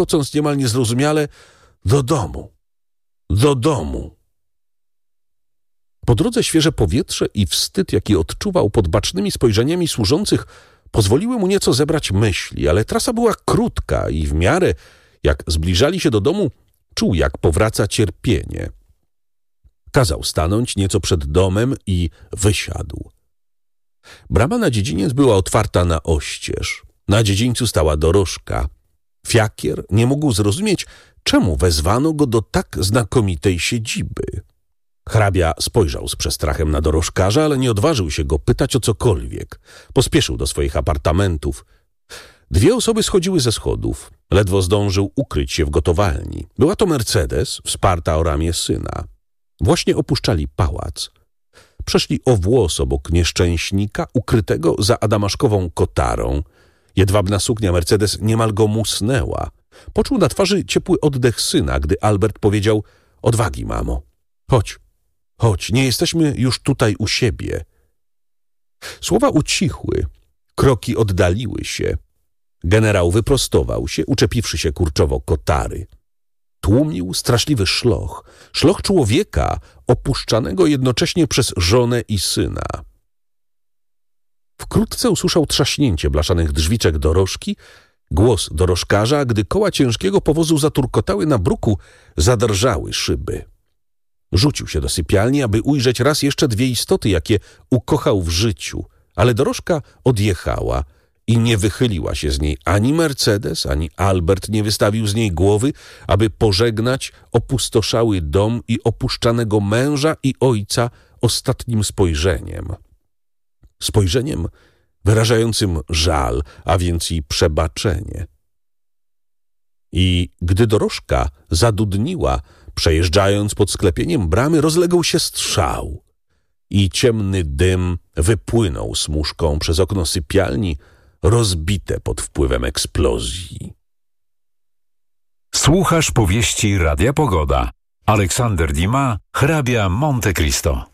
bełkocąc niemal niezrozumiale: do domu, do domu. Po drodze świeże powietrze i wstyd, jaki odczuwał pod bacznymi spojrzeniami służących, pozwoliły mu nieco zebrać myśli, ale trasa była krótka i w miarę, jak zbliżali się do domu, czuł, jak powraca cierpienie. Kazał stanąć nieco przed domem i wysiadł. Brama na dziedziniec była otwarta na oścież. Na dziedzińcu stała dorożka. Fiakier nie mógł zrozumieć, czemu wezwano go do tak znakomitej siedziby. Hrabia spojrzał z przestrachem na dorożkarza, ale nie odważył się go pytać o cokolwiek. Pospieszył do swoich apartamentów. 2 osoby schodziły ze schodów. Ledwo zdążył ukryć się w gotowalni. Była to Mercedes, wsparta o ramię syna. Właśnie opuszczali pałac. Przeszli o włos obok nieszczęśnika, ukrytego za adamaszkową kotarą. Jedwabna suknia Mercedes niemal go musnęła. Poczuł na twarzy ciepły oddech syna, gdy Albert powiedział: odwagi, mamo. Chodź, chodź, nie jesteśmy już tutaj u siebie. Słowa ucichły, kroki oddaliły się. Generał wyprostował się, uczepiwszy się kurczowo kotary. Tłumił straszliwy szloch, szloch człowieka opuszczanego jednocześnie przez żonę i syna. Wkrótce usłyszał trzaśnięcie blaszanych drzwiczek dorożki, głos dorożkarza, a gdy koła ciężkiego powozu zaturkotały na bruku, zadrżały szyby. Rzucił się do sypialni, aby ujrzeć raz jeszcze 2 istoty, jakie ukochał w życiu, ale dorożka odjechała i nie wychyliła się z niej ani Mercedes, ani Albert nie wystawił z niej głowy, aby pożegnać opustoszały dom i opuszczanego męża i ojca ostatnim spojrzeniem. Spojrzeniem wyrażającym żal, a więc i przebaczenie. I gdy dorożka zadudniła, przejeżdżając pod sklepieniem bramy, rozległ się strzał i ciemny dym wypłynął smużką przez okno sypialni, rozbite pod wpływem eksplozji. Słuchasz powieści Radia Pogoda. Aleksander Dumas, hrabia Monte Cristo.